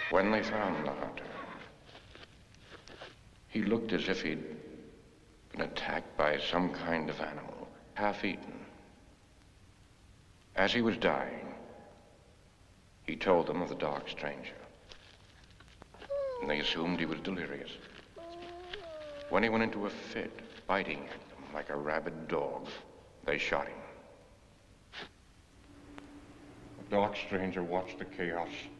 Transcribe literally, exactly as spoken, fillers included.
When they found the hunter, he looked as if he'd been attacked by some kind of animal, half eaten. As he was dying, he told them of the dark stranger. And they assumed he was delirious. When he went into a fit, biting at them like a rabid dog, they shot him. The dark stranger watched the chaos